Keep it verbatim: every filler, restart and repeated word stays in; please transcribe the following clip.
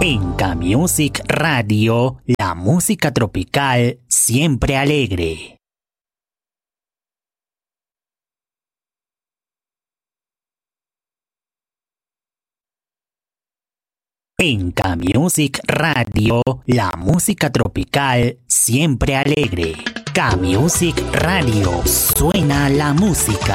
En K-Music Radio, la música tropical siempre alegre. En K-Music Radio, la música tropical siempre alegre. K-Music Radio, suena la música.